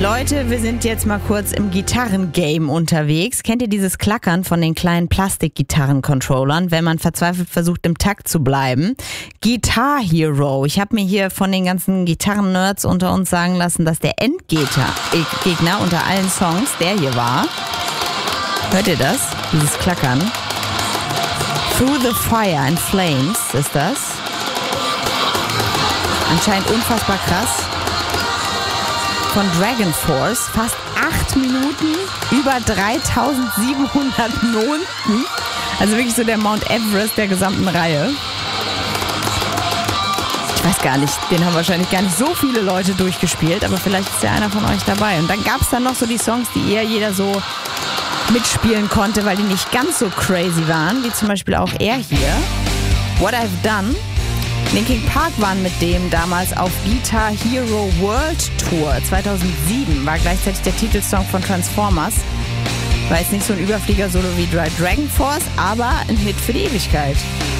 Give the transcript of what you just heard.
Leute, wir sind jetzt mal kurz im Gitarrengame unterwegs. Kennt ihr dieses Klackern von den kleinen Plastik-Gitarren-Controllern, wenn man verzweifelt versucht, im Takt zu bleiben? Guitar Hero. Ich habe mir hier von den ganzen Gitarren-Nerds unter uns sagen lassen, dass der Endgegner unter allen Songs der hier war. Hört ihr das? Dieses Klackern. Through the Fire and Flames ist das. Anscheinend unfassbar krass. Von Dragon Force, fast 8 Minuten, über 3700 Noten. Also wirklich so der Mount Everest der gesamten Reihe. Ich weiß gar nicht, den haben wahrscheinlich gar nicht so viele Leute durchgespielt, aber vielleicht ist ja einer von euch dabei. Und dann gab es dann noch so die Songs, die eher jeder so mitspielen konnte, weil die nicht ganz so crazy waren, wie zum Beispiel auch er hier. What I've Done. Linkin Park waren mit dem damals auf Guitar Hero World Tour 2007, war gleichzeitig der Titelsong von Transformers. War jetzt nicht so ein Überflieger-Solo wie Dragon Force, aber ein Hit für die Ewigkeit.